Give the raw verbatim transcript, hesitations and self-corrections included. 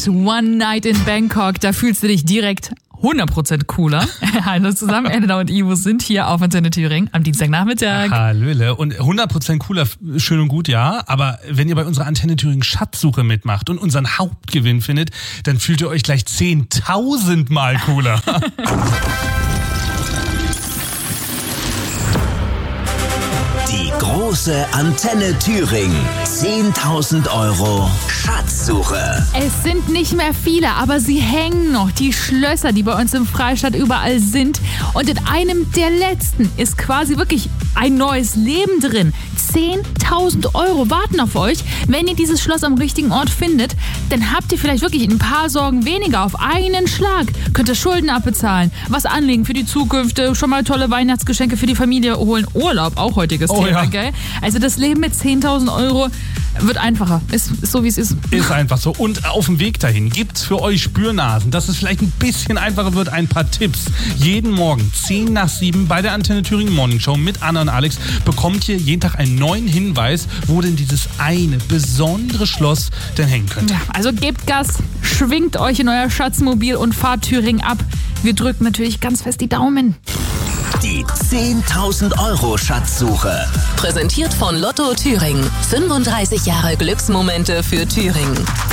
One Night in Bangkok, da fühlst du dich direkt hundert Prozent cooler. Hallo zusammen, Elena und Ivo sind hier auf Antenne Thüringen am Dienstagnachmittag. Hallöle. Und hundert Prozent cooler, schön und gut, ja. Aber wenn ihr bei unserer Antenne Thüringen Schatzsuche mitmacht und unseren Hauptgewinn findet, dann fühlt ihr euch gleich zehntausend Mal cooler. Die große Antenne Thüringen. zehntausend Euro Schatzsuche. Es sind nicht mehr viele, aber sie hängen noch. Die Schlösser, die bei uns im Freistaat überall sind. Und in einem der letzten ist quasi wirklich ein neues Leben drin. zehntausend Euro warten auf euch. Wenn ihr dieses Schloss am richtigen Ort findet, dann habt ihr vielleicht wirklich ein paar Sorgen weniger auf einen Schlag. Könnt ihr Schulden abbezahlen, was anlegen für die Zukunft, schon mal tolle Weihnachtsgeschenke für die Familie holen. Urlaub, auch heutiges Oh, Thema, ja. gell? Also das Leben mit zehntausend Euro wird einfacher. Ist, ist so, wie es ist. Ist einfach so. Und auf dem Weg dahin gibt's für euch Spürnasen, dass es vielleicht ein bisschen einfacher wird, ein paar Tipps. Jeden Morgen zehn nach sieben bei der Antenne Thüringen Morning Show mit Anna und Alex bekommt ihr jeden Tag einen neuen Hinweis, wo denn dieses eine besondere Schloss denn hängen könnte. Ja, also gebt Gas, schwingt euch in euer Schatzmobil und fahrt Thüringen ab. Wir drücken natürlich ganz fest die Daumen. Die zehntausend Euro Schatzsuche. Präsentiert von Lotto Thüringen. fünfunddreißig Jahre Glücksmomente für Thüringen.